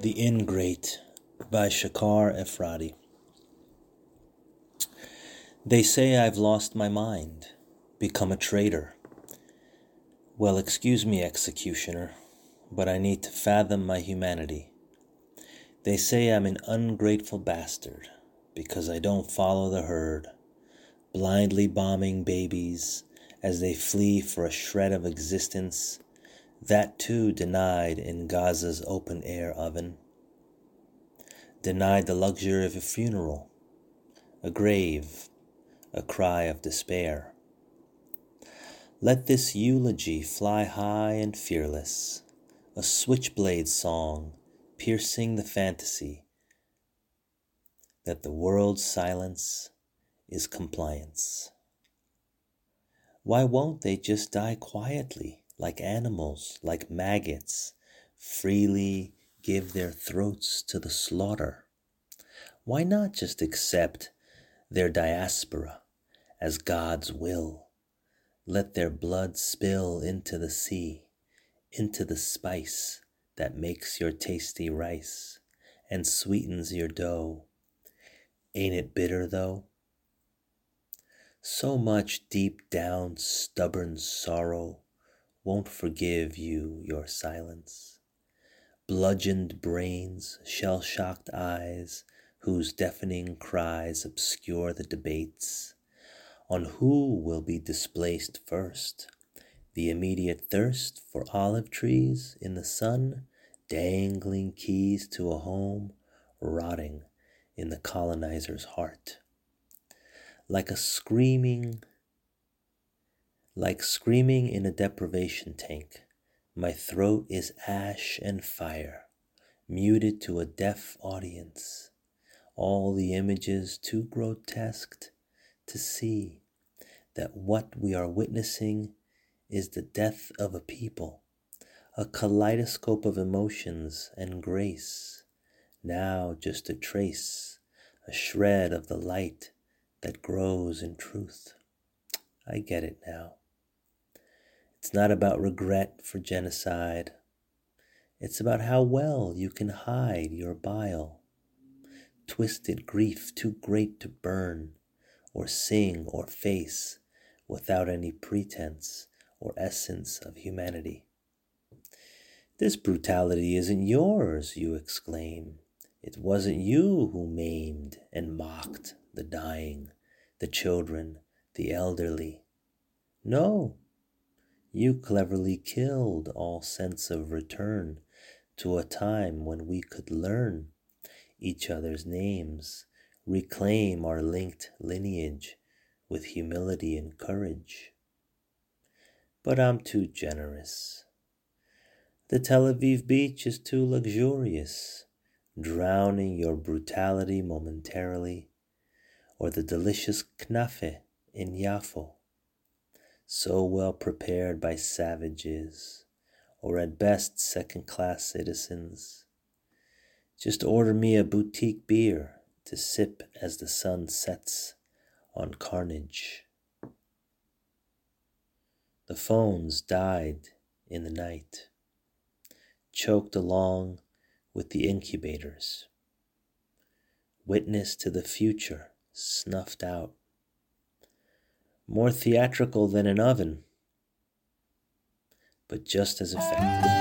The Ingrate by Shakar Efrati. They say I've lost my mind, become a traitor. Well, excuse me, executioner, but I need to fathom my humanity. They say I'm an ungrateful bastard because I don't follow the herd, blindly bombing babies as they flee for a shred of existence, that too denied in Gaza's open-air oven. Denied the luxury of a funeral, a grave, a cry of despair. Let this eulogy fly high and fearless, a switchblade song piercing the fantasy that the world's silence is compliance. Why won't they just die quietly, like animals, like maggots, freely give their throats to the slaughter? Why not just accept their diaspora as God's will? Let their blood spill into the sea, into the spice that makes your tasty rice and sweetens your dough. Ain't it bitter though? So much deep down stubborn sorrow won't forgive you your silence. Bludgeoned brains, shell-shocked eyes, whose deafening cries obscure the debates on who will be displaced first. The immediate thirst for olive trees in the sun, dangling keys to a home, rotting in the colonizer's heart. Like screaming in a deprivation tank, my throat is ash and fire, muted to a deaf audience. All the images too grotesque to see that what we are witnessing is the death of a people, a kaleidoscope of emotions and grace, now just a trace, a shred of the light that grows in truth. I get it now. It's not about regret for genocide. It's about how well you can hide your bile. Twisted grief too great to burn, or sing, or face, without any pretense or essence of humanity. This brutality isn't yours, you exclaim. It wasn't you who maimed and mocked the dying, the children, the elderly. No, you cleverly killed all sense of return to a time when we could learn each other's names, reclaim our linked lineage with humility and courage. But I'm too generous. The Tel Aviv beach is too luxurious, drowning your brutality momentarily, or the delicious knafe in Yafo, so well prepared by savages, or at best second-class citizens. Just order me a boutique beer to sip as the sun sets on carnage. The phones died in the night, choked along with the incubators. Witness to the future snuffed out. More theatrical than an oven, but just as effective.